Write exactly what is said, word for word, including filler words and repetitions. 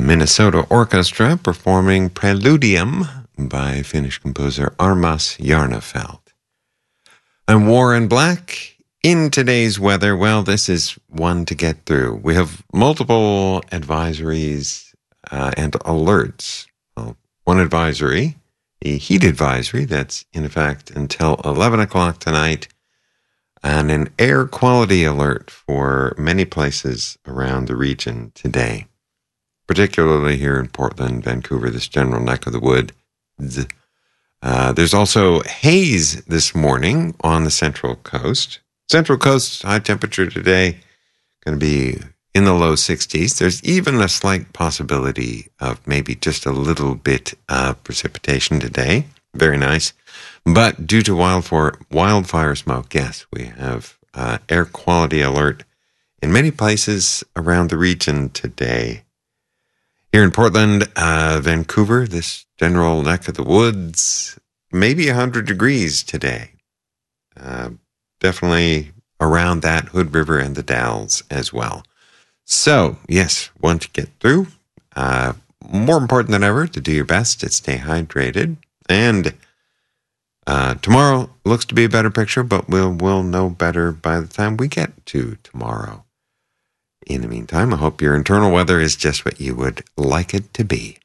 Minnesota Orchestra performing Preludium by Finnish composer Armas Jarnefeld. I'm Warren Black. In today's weather, well, this is one to get through. We have multiple advisories uh, and alerts. Well, one advisory, a heat advisory that's in effect until eleven o'clock tonight, and an air quality alert for many places around the region today, particularly here in Portland, Vancouver, this general neck of the woods. Uh, there's also haze this morning on the Central Coast. Central Coast high temperature today going to be in the low sixties. There's even a slight possibility of maybe just a little bit of precipitation today. Very nice. But due to wildfire, wildfire smoke, yes, we have uh, air quality alert in many places around the region today. Here in Portland, uh, Vancouver, this general neck of the woods, maybe one hundred degrees today. Uh, definitely around that, Hood River and the Dalles as well. So, yes, one to get through. Uh, more important than ever to do your best to stay hydrated. And uh, tomorrow looks to be a better picture, but we'll, we'll know better by the time we get to tomorrow. In the meantime, I hope your internal weather is just what you would like it to be.